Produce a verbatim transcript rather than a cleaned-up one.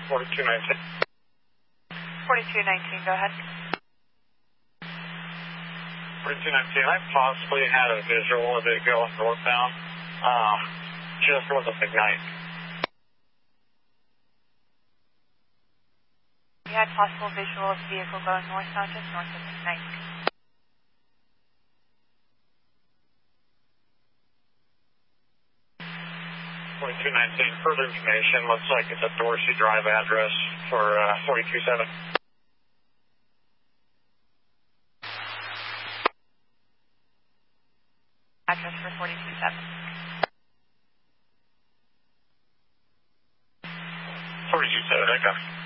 forty-two nineteen. forty-two nineteen, go ahead. forty-two nineteen, I possibly had a visual of it going northbound. Um, just was a big night. You had possible visual of the vehicle going northbound, just north of McKnight. forty-two nineteen, further information, looks like it's a Dorsey Drive address for uh, forty-two seven. Address for forty-two seven. forty-two seven, okay.